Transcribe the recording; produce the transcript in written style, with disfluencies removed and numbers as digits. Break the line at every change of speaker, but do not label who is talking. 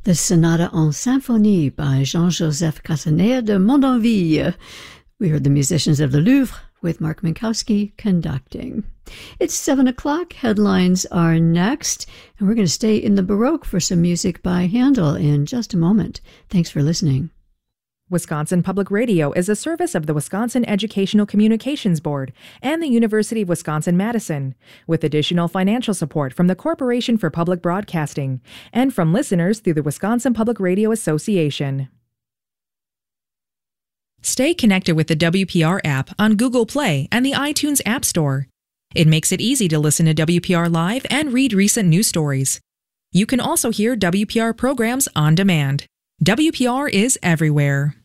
The Sonata en Symphonie by Jean-Joseph Casanea de Mondanville. We heard the musicians of the Louvre with Mark Minkowski conducting. It's 7 o'clock. Headlines are next, and we're going to stay in the Baroque for some music by Handel in just a moment. Thanks for listening.
Wisconsin Public Radio is a service of the Wisconsin Educational Communications Board and the University of Wisconsin-Madison, with additional financial support from the Corporation for Public Broadcasting and from listeners through the Wisconsin Public Radio Association. Stay connected with the WPR app on Google Play and the iTunes App Store. It makes it easy to listen to WPR Live and read recent news stories. You can also hear WPR programs on demand. WPR is everywhere.